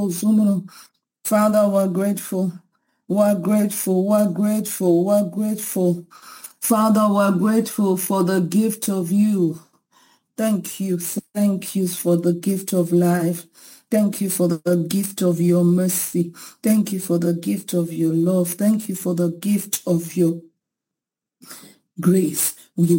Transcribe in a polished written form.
Father, we're grateful. We're grateful. We're grateful. We're grateful. Father, we're grateful for the gift of you. Thank you. Thank you for the gift of life. Thank you for the gift of your mercy. Thank you for the gift of your love. Thank you for the gift of your grace. We